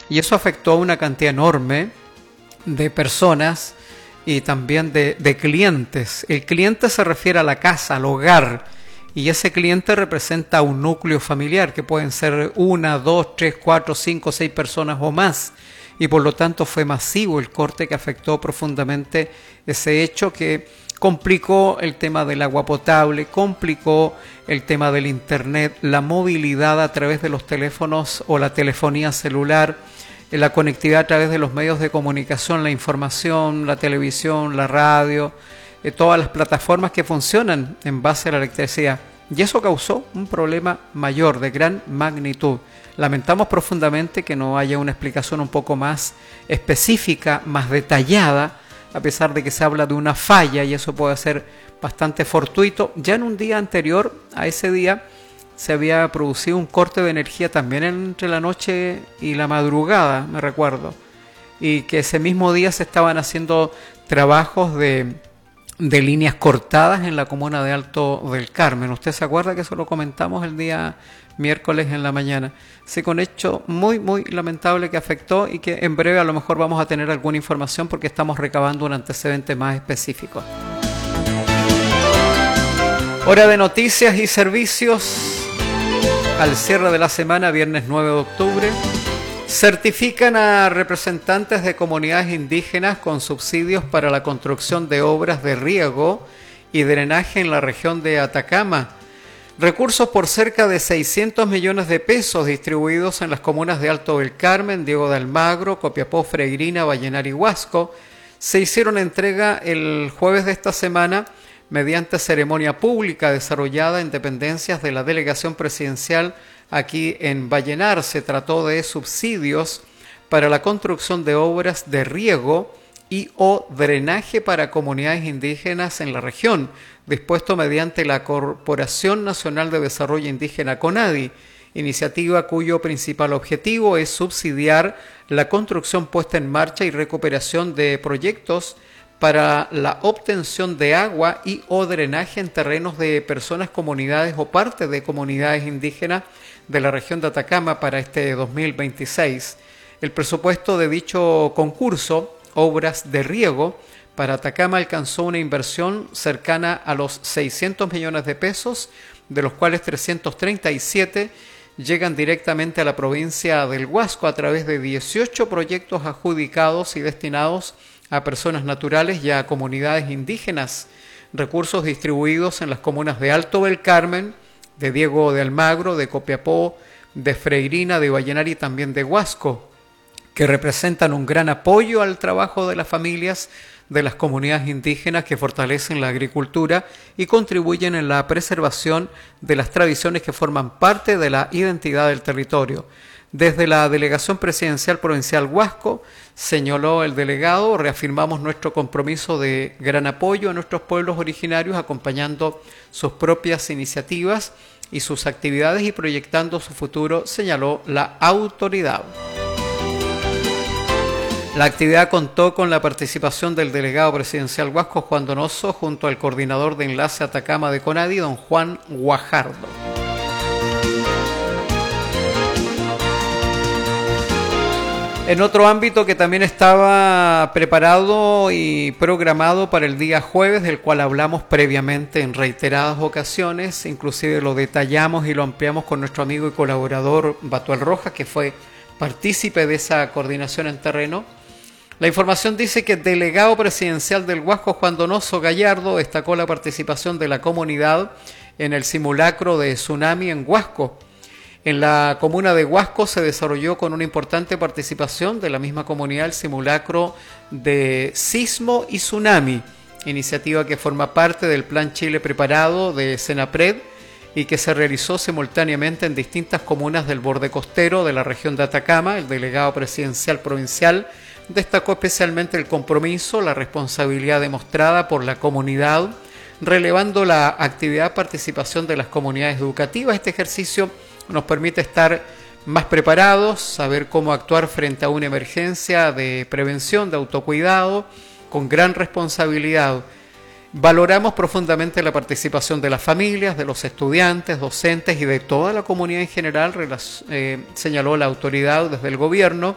y eso afectó a una cantidad enorme de personas y también de clientes. El cliente se refiere a la casa, al hogar, y ese cliente representa un núcleo familiar que pueden ser 1, 2, 3, 4, 5, 6 personas o más, y por lo tanto fue masivo el corte que afectó profundamente ese hecho, que complicó el tema del agua potable, complicó el tema del internet, la movilidad a través de los teléfonos o la telefonía celular, la conectividad a través de los medios de comunicación, la información, la televisión, la radio, todas las plataformas que funcionan en base a la electricidad. Y eso causó un problema mayor, de gran magnitud. Lamentamos profundamente que no haya una explicación un poco más específica, más detallada, a pesar de que se habla de una falla, y eso puede ser bastante fortuito. Ya en un día anterior a ese día se había producido un corte de energía también entre la noche y la madrugada, me recuerdo, y que ese mismo día se estaban haciendo trabajos de líneas cortadas en la comuna de Alto del Carmen. ¿Usted se acuerda que eso lo comentamos el día miércoles en la mañana? Sí, con hecho muy lamentable que afectó, y que en breve a lo mejor vamos a tener alguna información porque estamos recabando un antecedente más específico. Hora de noticias y servicios. Al cierre de la semana, viernes 9 de octubre, certifican a representantes de comunidades indígenas con subsidios para la construcción de obras de riego y drenaje en la región de Atacama. Recursos por cerca de 600 millones de pesos distribuidos en las comunas de Alto del Carmen, Diego de Almagro, Copiapó, Freirina, Vallenar y Huasco se hicieron entrega el jueves de esta semana mediante ceremonia pública desarrollada en dependencias de la delegación presidencial aquí en Vallenar. Se trató de subsidios para la construcción de obras de riego y o drenaje para comunidades indígenas en la región, dispuesto mediante la Corporación Nacional de Desarrollo Indígena CONADI, iniciativa cuyo principal objetivo es subsidiar la construcción, puesta en marcha y recuperación de proyectos para la obtención de agua y o drenaje en terrenos de personas, comunidades o parte de comunidades indígenas de la región de Atacama para este 2026. El presupuesto de dicho concurso, Obras de Riego, para Atacama alcanzó una inversión cercana a los 600 millones de pesos, de los cuales 337 llegan directamente a la provincia del Huasco a través de 18 proyectos adjudicados y destinados a personas naturales y a comunidades indígenas, recursos distribuidos en las comunas de Alto del Carmen, de Diego de Almagro, de Copiapó, de Freirina, de Vallenar y también de Huasco, que representan un gran apoyo al trabajo de las familias de las comunidades indígenas que fortalecen la agricultura y contribuyen en la preservación de las tradiciones que forman parte de la identidad del territorio. Desde la Delegación Presidencial Provincial Huasco, señaló el delegado, reafirmamos nuestro compromiso de gran apoyo a nuestros pueblos originarios, acompañando sus propias iniciativas y sus actividades y proyectando su futuro, señaló la autoridad. La actividad contó con la participación del delegado presidencial Huasco, Juan Donoso, junto al coordinador de enlace Atacama de CONADI, don Juan Guajardo. En otro ámbito que también estaba preparado y programado para el día jueves, del cual hablamos previamente en reiteradas ocasiones, inclusive lo detallamos y lo ampliamos con nuestro amigo y colaborador Batuel Rojas, que fue partícipe de esa coordinación en terreno. La información dice que el delegado presidencial del Huasco, Juan Donoso Gallardo, destacó la participación de la comunidad en el simulacro de tsunami en Huasco. En la comuna de Huasco se desarrolló con una importante participación de la misma comunidad el simulacro de sismo y tsunami, iniciativa que forma parte del Plan Chile Preparado de Senapred y que se realizó simultáneamente en distintas comunas del borde costero de la región de Atacama. El delegado presidencial provincial destacó especialmente el compromiso, la responsabilidad demostrada por la comunidad, relevando la actividad participación de las comunidades educativas. Este ejercicio nos permite estar más preparados, saber cómo actuar frente a una emergencia de prevención, de autocuidado, con gran responsabilidad. Valoramos profundamente la participación de las familias, de los estudiantes, docentes y de toda la comunidad en general, señaló la autoridad desde el gobierno,